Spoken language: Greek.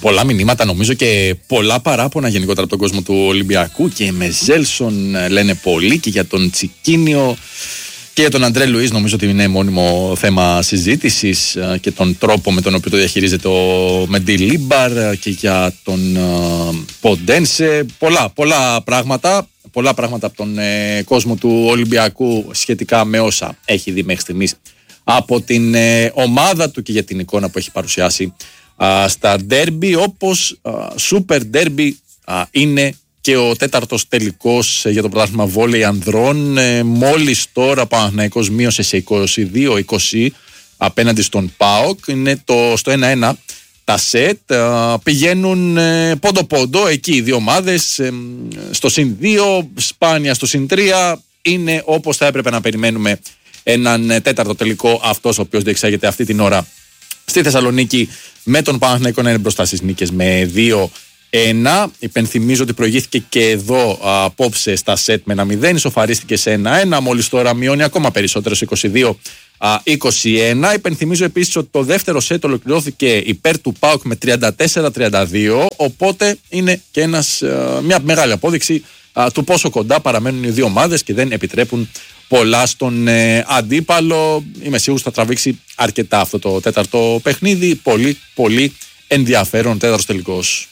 πολλά μηνύματα, νομίζω, και πολλά παράπονα γενικότερα από τον κόσμο του Ολυμπιακού, και με Ζέλσον λένε πολύ, και για τον Τσικίνιο και για τον Αντρέ Λουίς. Νομίζω ότι είναι μόνιμο θέμα συζήτησης, και τον τρόπο με τον οποίο το διαχειρίζεται ο Μεντί Λίμπαρ, και για τον Ποντένσε. Πολλά πράγματα από τον κόσμο του Ολυμπιακού σχετικά με όσα έχει δει μέχρι στιγμής από την ομάδα του και για την εικόνα που έχει παρουσιάσει στα ντέρμπι. Όπως σούπερ ντέρμπι είναι και ο τέταρτος τελικός για το πρωτάθλημα βόλεϊ ανδρών. Μόλις τώρα ο Παναθηναϊκός μείωσε σε 22-20 απέναντι στον ΠΑΟΚ. Είναι στο 1-1 τα σετ. Πηγαίνουν πόντο-πόντο εκεί οι δύο ομάδες, στο συν 2, σπάνια στο συν 3. Είναι όπως θα έπρεπε να περιμένουμε έναν τέταρτο τελικό, αυτός ο οποίος διεξάγεται αυτή την ώρα στη Θεσσαλονίκη, με τον Παναθηναϊκό να είναι μπροστά στις νίκες με 2-1. Υπενθυμίζω ότι προηγήθηκε και εδώ απόψε στα σετ με 1-0, ισοφαρίστηκε σε 1-1, μόλις τώρα μειώνει ακόμα περισσότερο σε 22-21. Υπενθυμίζω επίσης ότι το δεύτερο σετ ολοκληρώθηκε υπέρ του ΠΑΟΚ με 34-32, οπότε είναι και μια μεγάλη απόδειξη του πόσο κοντά παραμένουν οι δύο ομάδες και δεν επιτρέπουν πολλά στον αντίπαλο. Είμαι σίγουρος ότι θα τραβήξει αρκετά αυτό το τέταρτο παιχνίδι. Πολύ ενδιαφέρον τέταρτος τελικός.